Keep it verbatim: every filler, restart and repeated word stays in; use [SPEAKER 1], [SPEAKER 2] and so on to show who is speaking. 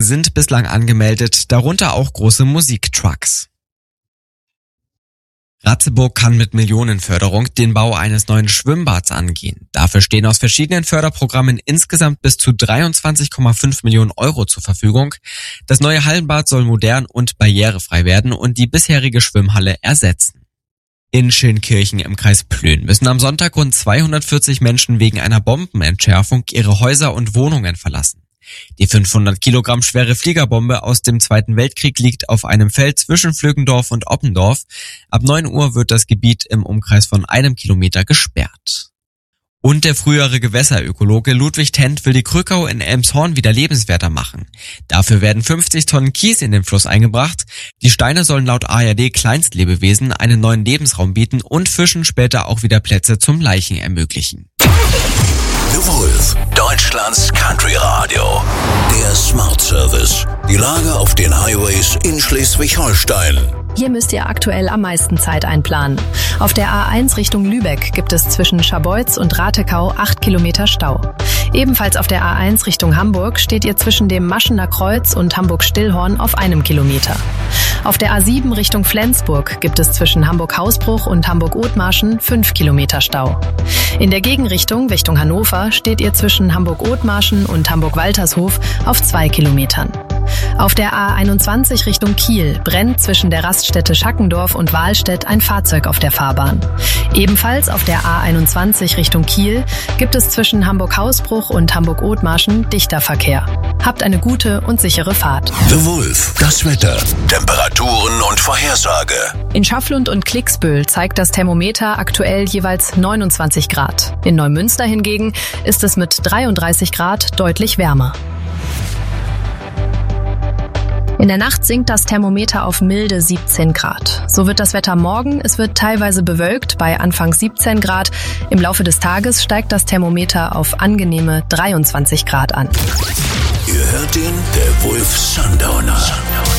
[SPEAKER 1] sind bislang angemeldet, darunter auch große Musiktrucks. Ratzeburg kann mit Millionenförderung den Bau eines neuen Schwimmbads angehen. Dafür stehen aus verschiedenen Förderprogrammen insgesamt bis zu dreiundzwanzig Komma fünf Millionen Euro zur Verfügung. Das neue Hallenbad soll modern und barrierefrei werden und die bisherige Schwimmhalle ersetzen. In Schilnkirchen im Kreis Plön müssen am Sonntag rund zweihundertvierzig Menschen wegen einer Bombenentschärfung ihre Häuser und Wohnungen verlassen. Die fünfhundert Kilogramm schwere Fliegerbombe aus dem Zweiten Weltkrieg liegt auf einem Feld zwischen Flögendorf und Oppendorf. Ab neun Uhr wird das Gebiet im Umkreis von einem Kilometer gesperrt. Und der frühere Gewässerökologe Ludwig Tent will die Krückau in Elmshorn wieder lebenswerter machen. Dafür werden fünfzig Tonnen Kies in den Fluss eingebracht. Die Steine sollen laut A R D Kleinstlebewesen einen neuen Lebensraum bieten und Fischen später auch wieder Plätze zum Laichen ermöglichen.
[SPEAKER 2] The Wolf, Deutschlands Country Radio. Der Smart Service. Die Lage auf den Highways in Schleswig-Holstein.
[SPEAKER 3] Hier müsst ihr aktuell am meisten Zeit einplanen. Auf der A eins Richtung Lübeck gibt es zwischen Scharbeutz und Ratekau acht Kilometer Stau. Ebenfalls auf der A eins Richtung Hamburg steht ihr zwischen dem Maschener Kreuz und Hamburg-Stillhorn auf einem Kilometer. Auf der A sieben Richtung Flensburg gibt es zwischen Hamburg-Hausbruch und Hamburg-Othmarschen fünf Kilometer Stau. In der Gegenrichtung Richtung Hannover steht ihr zwischen Hamburg-Othmarschen und Hamburg-Waltershof auf zwei Kilometern. Auf der A einundzwanzig Richtung Kiel brennt zwischen der Raststätte Schackendorf und Wahlstedt ein Fahrzeug auf der Fahrbahn. Ebenfalls auf der A einundzwanzig Richtung Kiel gibt es zwischen Hamburg-Hausbruch und Hamburg-Othmarschen dichter Verkehr. Habt eine gute und sichere Fahrt.
[SPEAKER 2] The Wolf, das Wetter, Temperaturen und Vorhersage.
[SPEAKER 3] In Schafflund und Klicksbüll zeigt das Thermometer aktuell jeweils neunundzwanzig Grad. In Neumünster hingegen ist es mit dreiunddreißig Grad deutlich wärmer. In der Nacht sinkt das Thermometer auf milde siebzehn Grad. So wird das Wetter morgen. Es wird teilweise bewölkt bei anfangs siebzehn Grad. Im Laufe des Tages steigt das Thermometer auf angenehme dreiundzwanzig Grad an.
[SPEAKER 2] Ihr hört ihn, der Wolf Sundowner.